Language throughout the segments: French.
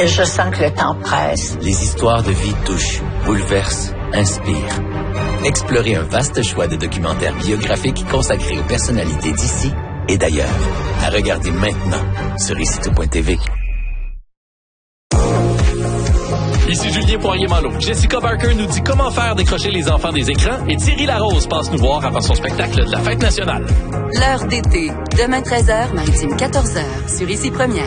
Et je sens que le temps presse. Les histoires de vie touchent, bouleversent, inspirent. Explorez un vaste choix de documentaires biographiques consacrés aux personnalités d'ici et d'ailleurs. À regarder maintenant sur ici.tv. Ici Julien Poirier-Malo. Jessica Barker nous dit comment faire décrocher les enfants des écrans et Thierry Larose passe nous voir avant son spectacle de la Fête nationale. L'heure d'été. Demain 13h, Maritime 14h, sur Ici Première.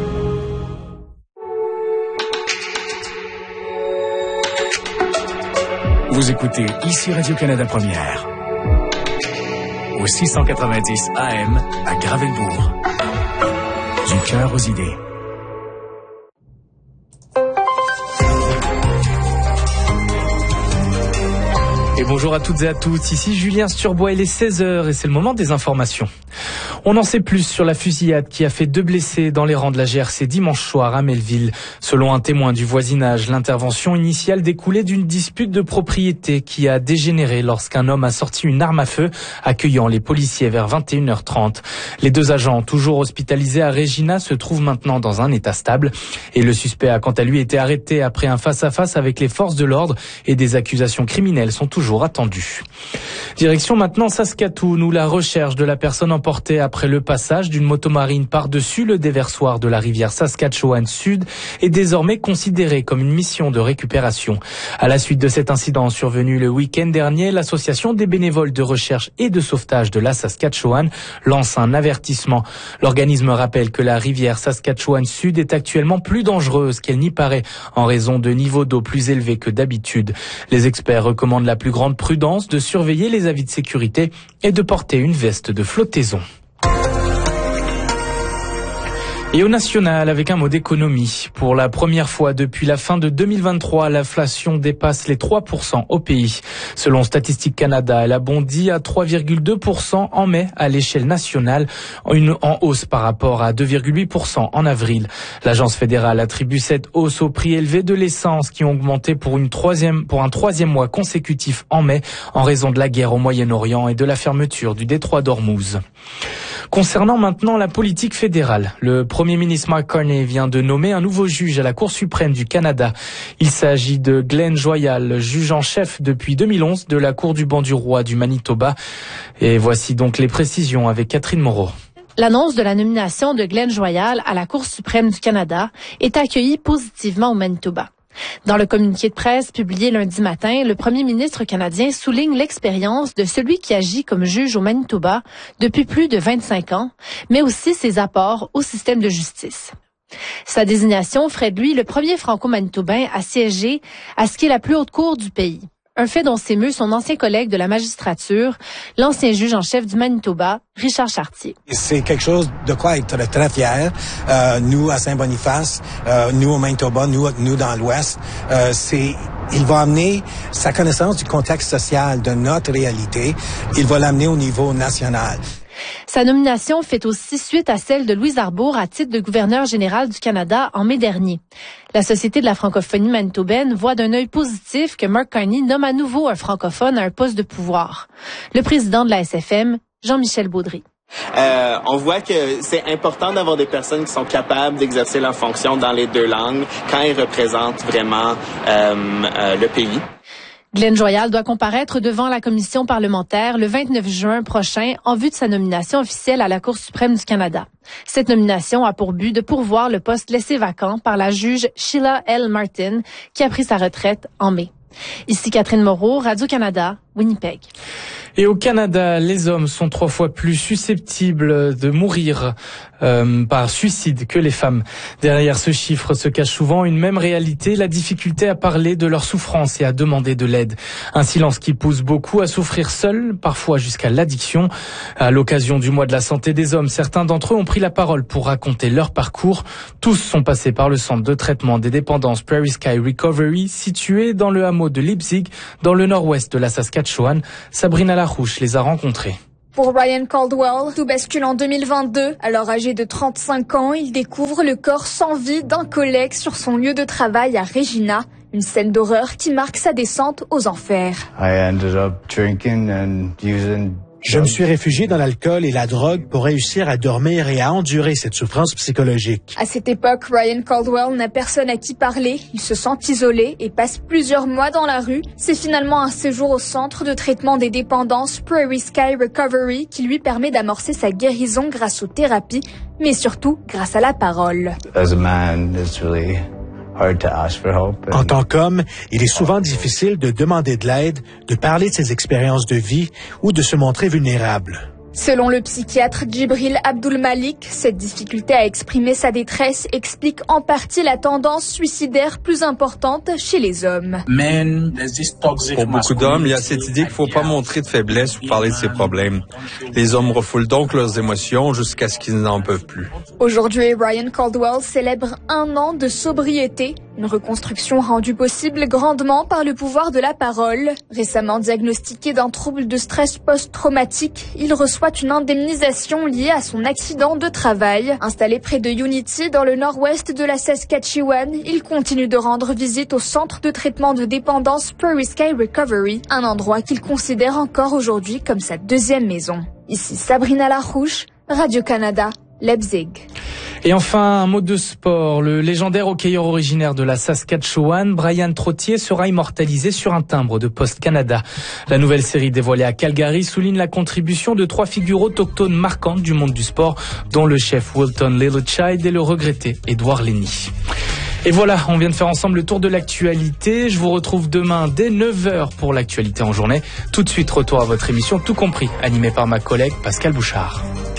Vous écoutez Ici Radio-Canada Première. Au 690 AM à Gravelbourg. Du cœur aux idées. Et bonjour à toutes et à tous, ici Julien Sturbois, il est 16h et c'est le moment des informations. On en sait plus sur la fusillade qui a fait 2 blessés dans les rangs de la GRC dimanche soir à Melville. Selon un témoin du voisinage, l'intervention initiale découlait d'une dispute de propriété qui a dégénéré lorsqu'un homme a sorti une arme à feu, accueillant les policiers vers 21h30. Les 2 agents, toujours hospitalisés à Regina, se trouvent maintenant dans un état stable. Et le suspect a quant à lui été arrêté après un face-à-face avec les forces de l'ordre et des accusations criminelles sont toujours attendues. Direction maintenant Saskatoon, où la recherche de la personne emportée après le passage d'une motomarine par-dessus le déversoir de la rivière Saskatchewan Sud est désormais considérée comme une mission de récupération. À la suite de cet incident survenu le week-end dernier, l'association des bénévoles de recherche et de sauvetage de la Saskatchewan lance un avertissement. L'organisme rappelle que la rivière Saskatchewan Sud est actuellement plus dangereuse qu'elle n'y paraît en raison de niveaux d'eau plus élevés que d'habitude. Les experts recommandent la plus grande prudence, de surveiller les avis de sécurité et de porter une veste de flottaison. Et au national, avec un mot d'économie. Pour la première fois depuis la fin de 2023, l'inflation dépasse les 3% au pays. Selon Statistique Canada, elle a bondi à 3,2% en mai à l'échelle nationale, en hausse par rapport à 2,8% en avril. L'agence fédérale attribue cette hausse au prix élevé de l'essence qui ont augmenté pour un troisième mois consécutif en mai en raison de la guerre au Moyen-Orient et de la fermeture du détroit d'Ormuz. Concernant maintenant la politique fédérale, le Premier ministre Mark Carney vient de nommer un nouveau juge à la Cour suprême du Canada. Il s'agit de Glenn Joyal, juge en chef depuis 2011 de la Cour du banc du roi du Manitoba. Et voici donc les précisions avec Catherine Moreau. L'annonce de la nomination de Glenn Joyal à la Cour suprême du Canada est accueillie positivement au Manitoba. Dans le communiqué de presse publié lundi matin, le premier ministre canadien souligne l'expérience de celui qui agit comme juge au Manitoba depuis plus de 25 ans, mais aussi ses apports au système de justice. Sa désignation ferait de lui le premier franco-manitobain à siéger à ce qui est la plus haute cour du pays. Un fait dont s'émeut son ancien collègue de la magistrature, l'ancien juge en chef du Manitoba, Richard Chartier. C'est quelque chose de quoi être très fier. Nous, à Saint-Boniface, nous au Manitoba, nous dans l'Ouest, il va amener sa connaissance du contexte social de notre réalité. Il va l'amener au niveau national. Sa nomination fait aussi suite à celle de Louise Arbour à titre de gouverneur général du Canada en mai dernier. La Société de la francophonie manitobaine voit d'un œil positif que Mark Carney nomme à nouveau un francophone à un poste de pouvoir. Le président de la SFM, Jean-Michel Baudry. On voit que c'est important d'avoir des personnes qui sont capables d'exercer leur fonction dans les 2 langues quand ils représentent vraiment le pays. Glenn Joyal doit comparaître devant la commission parlementaire le 29 juin prochain en vue de sa nomination officielle à la Cour suprême du Canada. Cette nomination a pour but de pourvoir le poste laissé vacant par la juge Sheila L. Martin, qui a pris sa retraite en mai. Ici Catherine Moreau, Radio-Canada, Winnipeg. Et au Canada, les hommes sont 3 fois plus susceptibles de mourir par suicide que les femmes. Derrière ce chiffre se cache souvent une même réalité, la difficulté à parler de leur souffrance et à demander de l'aide. Un silence qui pousse beaucoup à souffrir seuls, parfois jusqu'à l'addiction. À l'occasion du mois de la santé des hommes, certains d'entre eux ont pris la parole pour raconter leur parcours. Tous sont passés par le centre de traitement des dépendances Prairie Sky Recovery, situé dans le hameau de Leipzig, dans le nord-ouest de la Saskatchewan. Sabrina Larouche les a rencontrés. Pour Ryan Caldwell, tout bascule en 2022. Alors âgé de 35 ans, il découvre le corps sans vie d'un collègue sur son lieu de travail à Regina. Une scène d'horreur qui marque sa descente aux enfers. Je me suis réfugié dans l'alcool et la drogue pour réussir à dormir et à endurer cette souffrance psychologique. À cette époque, Ryan Caldwell n'a personne à qui parler. Il se sent isolé et passe plusieurs mois dans la rue. C'est finalement un séjour au centre de traitement des dépendances Prairie Sky Recovery qui lui permet d'amorcer sa guérison grâce aux thérapies, mais surtout grâce à la parole. En tant qu'homme, il est souvent difficile de demander de l'aide, de parler de ses expériences de vie ou de se montrer vulnérable. Selon le psychiatre Djibril Abdul-Malik, cette difficulté à exprimer sa détresse explique en partie la tendance suicidaire plus importante chez les hommes. Pour beaucoup d'hommes, il y a cette idée qu'il ne faut pas montrer de faiblesse ou parler de ses problèmes. Les hommes refoulent donc leurs émotions jusqu'à ce qu'ils n'en peuvent plus. Aujourd'hui, Ryan Caldwell célèbre 1 an de sobriété, une reconstruction rendue possible grandement par le pouvoir de la parole. Récemment diagnostiqué d'un trouble de stress post-traumatique, il reçoit une indemnisation liée à son accident de travail. Installé près de Unity, dans le nord-ouest de la Saskatchewan, il continue de rendre visite au centre de traitement de dépendance Prairie Sky Recovery, un endroit qu'il considère encore aujourd'hui comme sa deuxième maison. Ici Sabrina Larouche, Radio-Canada, Leipzig. Et enfin, un mot de sport. Le légendaire hockeyeur originaire de la Saskatchewan, Brian Trottier, sera immortalisé sur un timbre de Post Canada. La nouvelle série dévoilée à Calgary souligne la contribution de 3 figures autochtones marquantes du monde du sport, dont le chef Wilton Littlechild et le regretté Édouard Lenny. Et voilà, on vient de faire ensemble le tour de l'actualité. Je vous retrouve demain dès 9h pour l'actualité en journée. Tout de suite, retour à votre émission Tout compris, animée par ma collègue Pascal Bouchard.